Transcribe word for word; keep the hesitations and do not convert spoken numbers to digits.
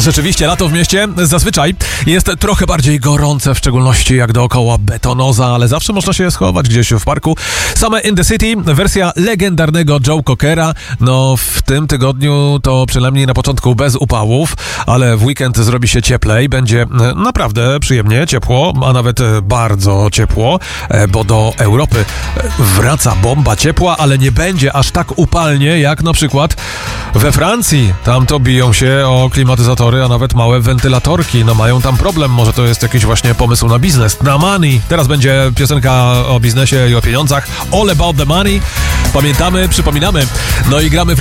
Rzeczywiście, lato w mieście zazwyczaj jest trochę bardziej gorące, w szczególności jak dookoła betonoza, ale zawsze można się schować gdzieś w parku. Same in the City, wersja legendarnego Joe Cockera. No w tym tygodniu to przynajmniej na początku bez upałów, ale w weekend zrobi się cieplej, będzie naprawdę przyjemnie, ciepło, a nawet bardzo ciepło, bo do Europy wraca bomba ciepła, ale nie będzie aż tak upalnie jak na przykład we Francji. Tam to biją się o klimatyzatory, a nawet małe wentylatorki. No mają tam problem, może to jest jakiś właśnie pomysł na biznes, na money. Teraz będzie piosenka o biznesie i o pieniądzach. All about the money. Pamiętamy, przypominamy. No i gramy w